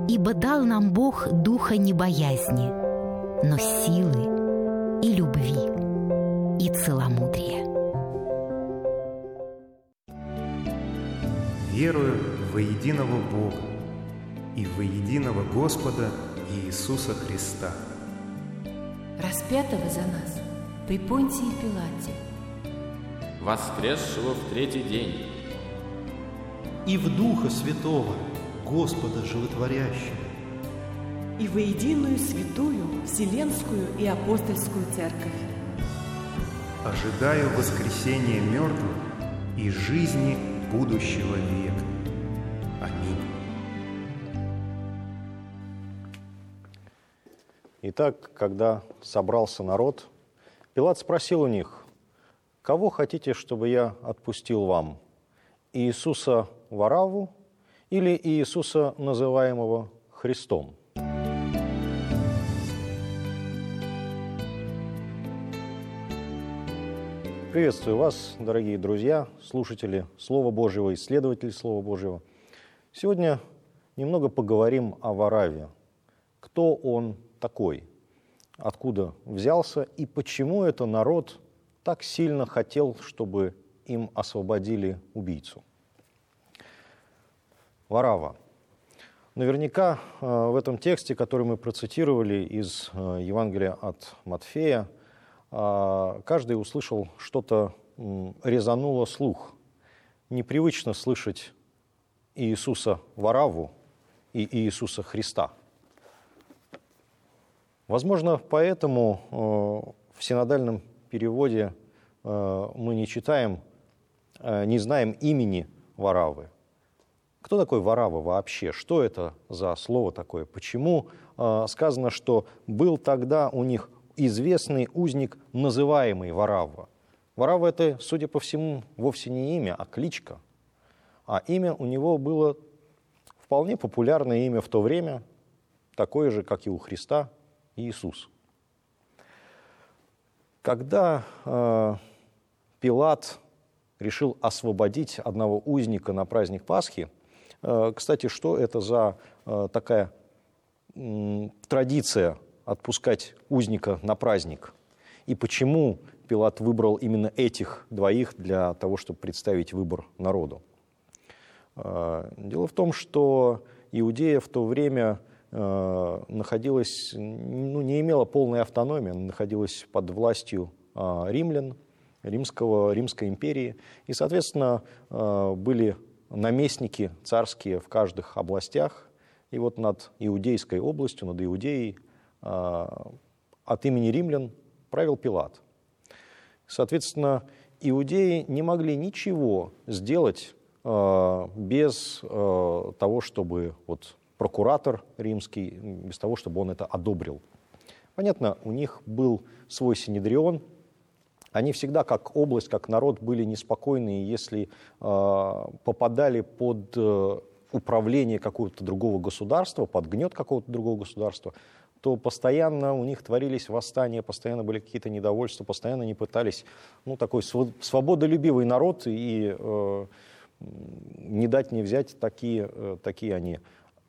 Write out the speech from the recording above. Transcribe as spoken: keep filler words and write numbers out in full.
Ибо дал нам Бог духа не боязни, но силы и любви и целомудрия. Верую во единого Бога и во единого Господа Иисуса Христа, распятого за нас при Понтии Пилате, воскресшего в третий день, и в Духа Святого, Господа Животворящего, и во единую святую Вселенскую и Апостольскую Церковь. ожидаю воскресения мертвых и жизни будущего века. Аминь. Итак, когда собрался народ, Пилат спросил у них: «Кого хотите, чтобы я отпустил вам? Иисуса Варавву или Иисуса, называемого Христом?» Приветствую вас, дорогие друзья, слушатели Слова Божьего, исследователи Слова Божьего. Сегодня немного поговорим о Варавве. Кто он такой? Откуда взялся и почему это народ так сильно хотел, чтобы им освободили убийцу? Варавва. Наверняка в этом тексте, который мы процитировали из Евангелия от Матфея, каждый услышал что-то, резануло слух. Непривычно слышать Иисуса Варавву и Иисуса Христа. Возможно, поэтому в синодальном переводе мы не читаем, не знаем имени Вараввы. Кто такой Варавва вообще? Что это за слово такое? Почему сказано, что был тогда у них известный узник, называемый Варавва? Варавва — это, судя по всему, вовсе не имя, а кличка. А имя у него было вполне популярное имя в то время, такое же, как и у Христа, Иисус. Когда э, Пилат решил освободить одного узника на праздник Пасхи, э, кстати, что это за э, такая э, традиция отпускать узника на праздник? И почему Пилат выбрал именно этих двоих для того, чтобы представить выбор народу? Э, дело в том, что Иудея в то время находилась, ну, не имела полной автономии, она находилась под властью римлян, римского, Римской империи, и, соответственно, были наместники царские в каждых областях, и вот над Иудейской областью, над Иудеей от имени римлян правил Пилат. Соответственно, иудеи не могли ничего сделать без того, чтобы вот прокуратор римский, без того, чтобы он это одобрил. Понятно, у них был свой синедрион. Они всегда, как область, как народ, были неспокойны, если э, попадали под э, управление какого-то другого государства, под гнет какого-то другого государства, то постоянно у них творились восстания, постоянно были какие-то недовольства, постоянно они пытались, ну, такой свободолюбивый народ, и э, не дать не взять, такие, э, такие они